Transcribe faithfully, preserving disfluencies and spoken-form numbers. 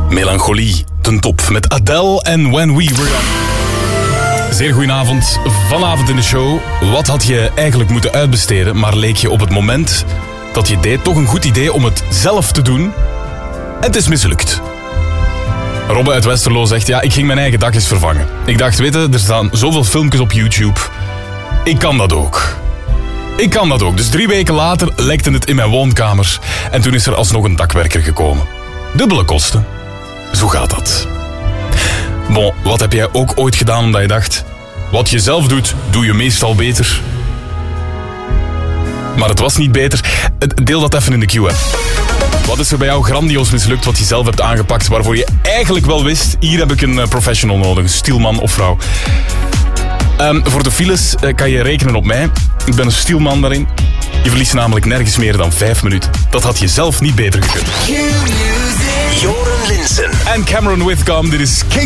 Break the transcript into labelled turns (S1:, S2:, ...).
S1: Melancholie, ten top met Adele en When We Were Young. Zeer goedenavond. Vanavond in de show. Wat had je eigenlijk moeten uitbesteden, maar leek je op het moment dat je deed toch een goed idee om het zelf te doen? En het is mislukt. Robbe uit Westerlo zegt, ja, ik ging mijn eigen dak eens vervangen. Ik dacht, weet je, er staan zoveel filmpjes op YouTube. Ik kan dat ook. Ik kan dat ook. Dus drie weken later lekte het in mijn woonkamer. En toen is er alsnog een dakwerker gekomen. Dubbele kosten. Zo gaat dat. Bon, wat heb jij ook ooit gedaan omdat je dacht, wat je zelf doet, doe je meestal beter. Maar het was niet beter. Deel dat even in de Q-app. Wat is er bij jou grandioos mislukt wat je zelf hebt aangepakt, waarvoor je eigenlijk wel wist, hier heb ik een professional nodig, een stielman of vrouw. Um, voor de files uh, kan je rekenen op mij. Ik ben een stielman daarin. Je verliest namelijk nergens meer dan vijf minuten. Dat had je zelf niet beter gekund.
S2: Joren Linssen
S1: en Cameron Whitcomb, dit is King.